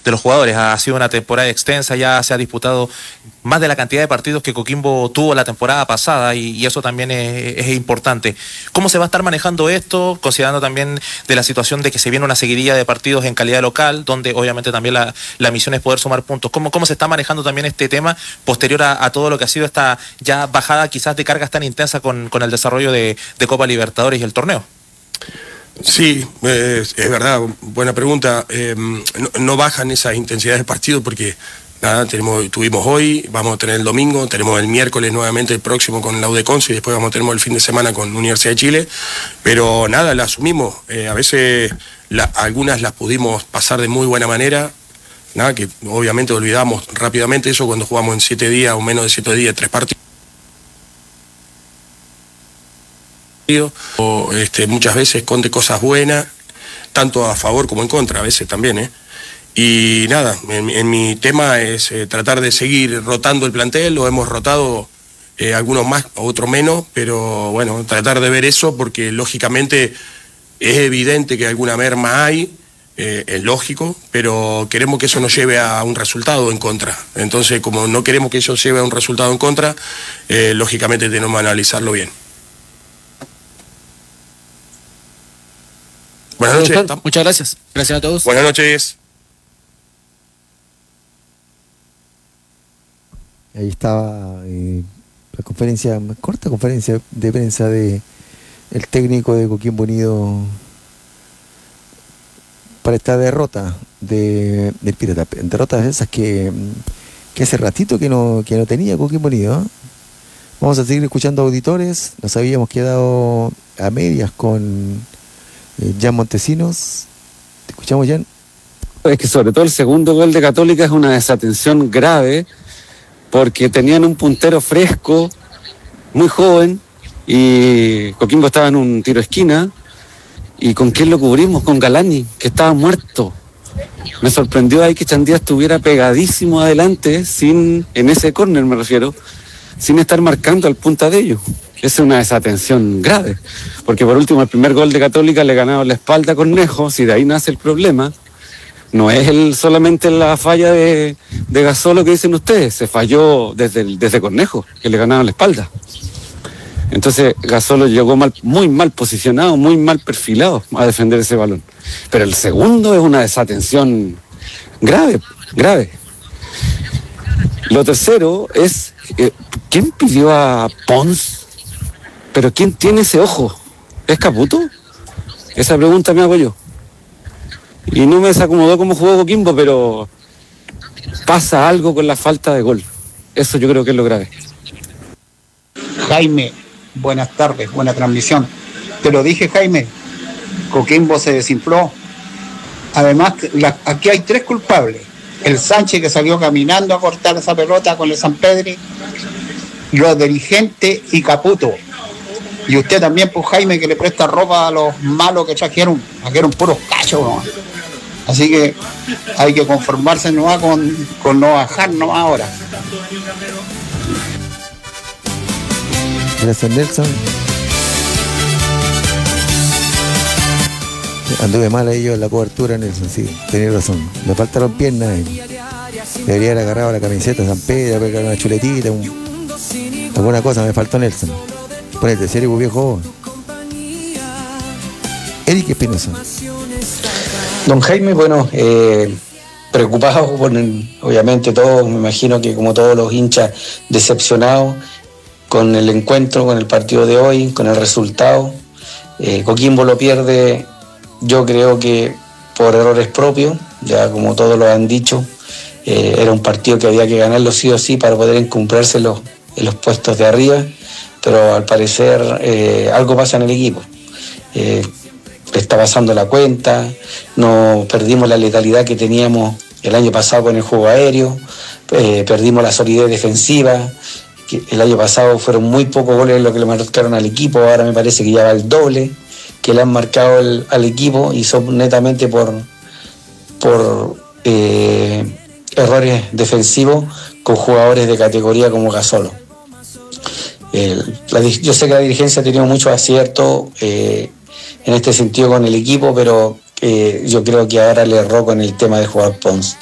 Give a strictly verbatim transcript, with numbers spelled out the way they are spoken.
de los jugadores. Ha sido una temporada extensa, ya se ha disputado más de la cantidad de partidos que Coquimbo tuvo la temporada pasada y, y eso también es, es importante. ¿Cómo se va a estar manejando esto, considerando también de la situación de que se viene una seguidilla de partidos en calidad local, donde obviamente también la, la misión es poder sumar puntos? ¿Cómo, cómo se está manejando también este tema posterior a, a todo lo que ha sido esta ya bajada quizás de cargas tan intensa con, con el desarrollo de, de Copa Libertadores y el torneo? Sí, eh, es verdad, buena pregunta. Eh, no, no bajan esas intensidades de partido porque nada, tenemos, tuvimos hoy, vamos a tener el domingo, tenemos el miércoles nuevamente el próximo con la U de Conce y después vamos a tener el fin de semana con Universidad de Chile, pero nada, la asumimos. Eh, a veces la, algunas las pudimos pasar de muy buena manera, nada, que obviamente olvidamos rápidamente eso cuando jugamos en siete días o menos de siete días, tres partidos. O, este, muchas veces conte cosas buenas, tanto a favor como en contra, a veces también, ¿eh? Y nada, en, en mi tema es eh, tratar de seguir rotando el plantel, lo hemos rotado eh, algunos más, otros menos, pero bueno, tratar de ver eso porque lógicamente es evidente que alguna merma hay, eh, es lógico, pero queremos que eso nos lleve a un resultado en contra. Entonces, como no queremos que eso lleve a un resultado en contra, eh, lógicamente tenemos que analizarlo bien. Buenas noches. Doctor, muchas gracias. Gracias a todos. Buenas noches. Ahí estaba eh, la conferencia, corta conferencia de prensa de el técnico de Coquimbo Unido para esta derrota de, de Pirata. Derrotas esas que, que hace ratito que no, que no tenía Coquimbo Unido, ¿eh? Vamos a seguir escuchando auditores. Nos habíamos quedado a medias con eh, Jan Montesinos. ¿Te escuchamos, Jan? Es que sobre todo el segundo gol de Católica es una desatención grave, porque tenían un puntero fresco, muy joven, y Coquimbo estaba en un tiro esquina, y ¿con quién lo cubrimos? Con Galani, que estaba muerto. Me sorprendió ahí que Chandía estuviera pegadísimo adelante, sin, en ese córner me refiero, sin estar marcando al punta de ellos. Es una desatención grave, porque por último el primer gol de Católica le ganaron la espalda a Cornejo, si de ahí nace el problema. No es el, solamente la falla de, de Gasolo que dicen ustedes, se falló desde, el, desde Cornejo, que le ganaron la espalda. Entonces Gasolo llegó mal, muy mal posicionado, muy mal perfilado a defender ese balón. Pero el segundo es una desatención grave, grave. Lo tercero es, eh, ¿quién pidió a Pons? ¿Pero quién tiene ese ojo? ¿Es Caputo? Esa pregunta me hago yo. Y no me desacomodó como jugó Coquimbo, pero pasa algo con la falta de gol. Eso yo creo que es lo grave. Jaime, buenas tardes, buena transmisión. Te lo dije, Jaime, Coquimbo se desinfló. Además, la, aquí hay tres culpables. El Sánchez, que salió caminando a cortar esa pelota con el San Pedri, los dirigentes y Caputo. Y usted también, pues, Jaime, que le presta ropa a los malos que trajeron, trajeron puros cachos, ¿no? Así que hay que conformarse nomás con, con no bajar nomás ahora. Gracias, Nelson. Anduve mal ahí yo en la cobertura, Nelson, sí, tenés razón. Me faltaron piernas. Y debería haber agarrado la camiseta San Pedro, pegar una chuletita, un, alguna cosa, me faltó, Nelson. Ponete, serio, viejo. Eric Espinosa. Don Jaime, bueno, eh, preocupado por, obviamente todos, me imagino que como todos los hinchas, decepcionados con el encuentro, con el partido de hoy, con el resultado. Eh, Coquimbo lo pierde, yo creo que por errores propios, ya como todos lo han dicho, eh, era un partido que había que ganarlo sí o sí para poder encumbrarse los, en los puestos de arriba, pero al parecer eh, algo pasa en el equipo. Eh, le está pasando la cuenta, no perdimos la letalidad que teníamos el año pasado con el juego aéreo, eh, perdimos la solidez defensiva, que el año pasado fueron muy pocos goles lo que le marcaron al equipo, ahora me parece que ya va el doble que le han marcado el, al equipo y son netamente por, por eh, errores defensivos con jugadores de categoría como Gasolo. Eh, la, yo sé que la dirigencia ha tenido muchos aciertos, eh, en este sentido con el equipo, pero eh, yo creo que ahora le erró con el tema de jugar Pons.